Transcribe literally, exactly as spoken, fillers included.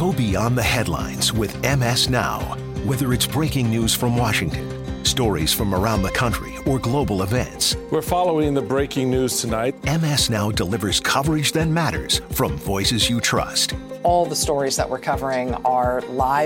Go beyond the headlines with M S Now. Whether it's breaking news from Washington, stories from around the country, or global events, we're following the breaking news tonight. M S Now delivers coverage that matters from voices you trust. All the stories that we're covering are live.